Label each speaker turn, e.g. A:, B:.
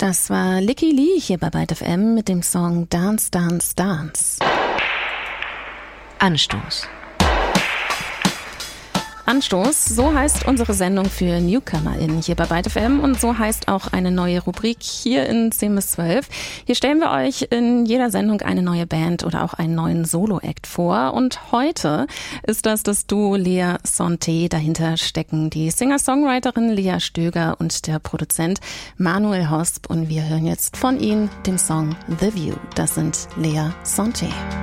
A: Das war Licky Lee hier bei Byte FM mit dem Song Dance, Dance, Dance.
B: Anstoß.
A: Anstoß, so heißt unsere Sendung für NewcomerInnen hier bei Byte FM und so heißt auch eine neue Rubrik hier in 10 bis 12. Hier stellen wir euch in jeder Sendung eine neue Band oder auch einen neuen Solo-Act vor und heute ist das Duo Lea Santé, dahinter stecken die Singer-Songwriterin Lea Stöger und der Produzent Manuel Hosp und wir hören jetzt von ihnen den Song The View. Das sind Lea Santé.